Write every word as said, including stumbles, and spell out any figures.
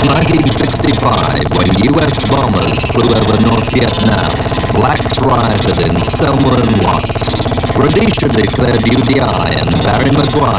nineteen sixty-five, when U S bombers flew over North Vietnam. Blacks rioted in Selma and Watts. Rhodesia declared U D I, and Barry Maguire